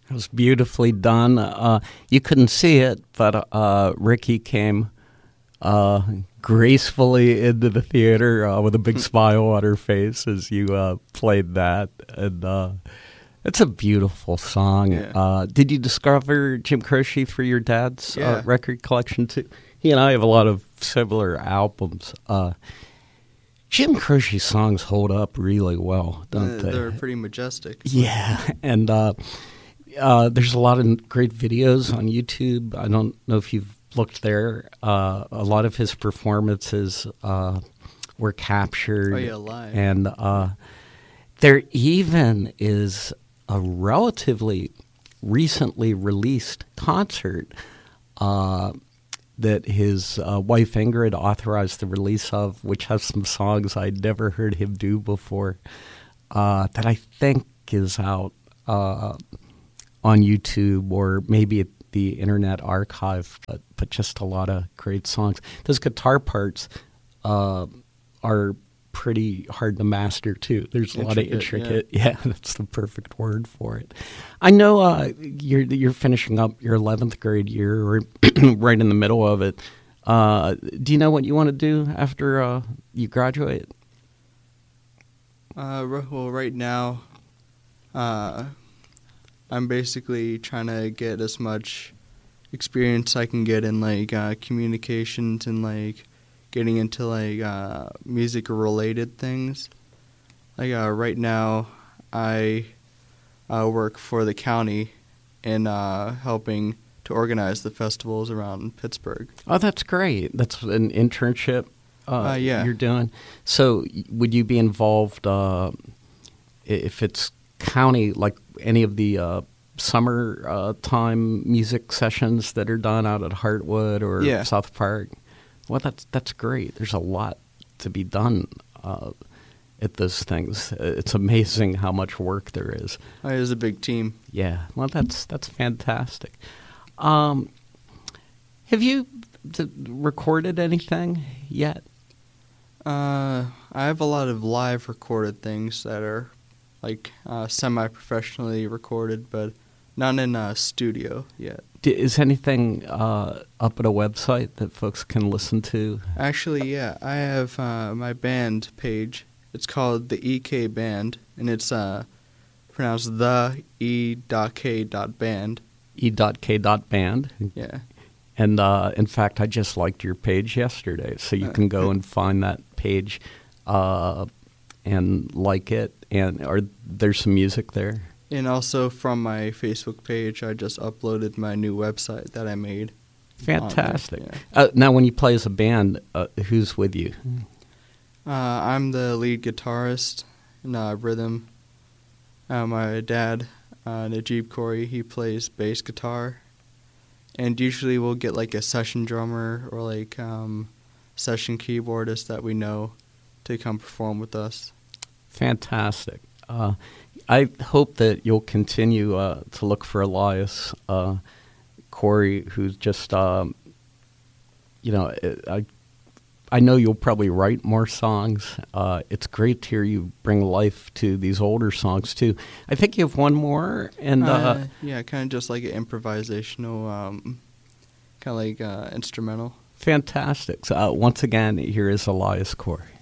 It was beautifully done. You couldn't see it, but Ricky came gracefully into the theater with a big smile on her face as you played that. And it's a beautiful song. Yeah. Did you discover Jim Croce through your dad's Yeah. record collection too? He and I have a lot of similar albums. Jim Croce songs hold up really well, don't they? They're pretty majestic. Yeah, and there's a lot of great videos on YouTube. I don't know if you've looked there. A lot of his performances were captured. Oh, yeah, live. And there even is a relatively recently released concert that his wife Ingrid authorized the release of, which has some songs I'd never heard him do before, that I think is out on YouTube or maybe at the Internet Archive, but just a lot of great songs. Those guitar parts are pretty hard to master too. There's a lot of intricate. Yeah, that's the perfect word for it. I know you're finishing up your 11th grade year, or right in the middle of it. Do you know what you want to do after you graduate? Well, right now, I'm basically trying to get as much experience I can get in like communications and like getting into like music related things. Like right now, I work for the county and helping to organize the festivals around Pittsburgh. Oh, that's great. That's an internship Yeah. you're doing. So would you be involved if it's county, like any of the summer time music sessions that are done out at Hartwood or Yeah. South Park? Well, that's great. There's a lot to be done at those things. It's amazing how much work there is. It is a big team. Yeah, well, that's fantastic. Have you recorded anything yet? I have a lot of live recorded things that are like semi-professionally recorded, but not in a studio yet. Is anything up at a website that folks can listen to? Actually, yeah, I have my band page. It's called the EK Band, and it's pronounced the E.K.band. E.K.band. Yeah. And in fact, I just liked your page yesterday, so you can go and find that page and like it. And there's some music there. And also from my Facebook page, I just uploaded my new website that I made. Fantastic. Yeah. Now, when you play as a band, who's with you? I'm the lead guitarist in rhythm. My dad, Najib Corey, he plays bass guitar. And usually we'll get like a session drummer or like session keyboardist that we know to come perform with us. Fantastic. I hope that you'll continue to look for Elias Corey, who's just, I know you'll probably write more songs. It's great to hear you bring life to these older songs, too. I think you have one more. And yeah, kind of just like an improvisational, kind of like instrumental. Fantastic. So, once again, here is Elias Corey.